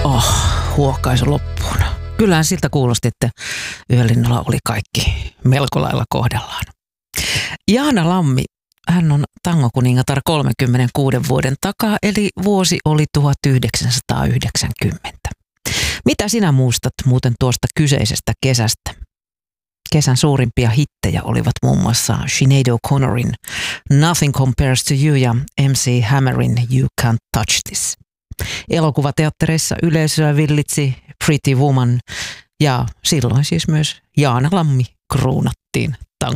Huokaisu loppuun. Kyllähän siltä kuulosti, että Yölinnalla oli kaikki melko lailla kohdallaan. Jaana Lammi, hän on tangokuningatar 36 vuoden takaa, eli vuosi oli 1990. Mitä sinä muistat muuten tuosta kyseisestä kesästä? Kesän suurimpia hittejä olivat muun muassa Sinead O'Connorin Nothing Compares to You ja MC Hammerin You Can't Touch This. Elokuvateattereissa yleisöä villitsi Pretty Woman ja silloin siis myös Jaana Lammi kruunattiin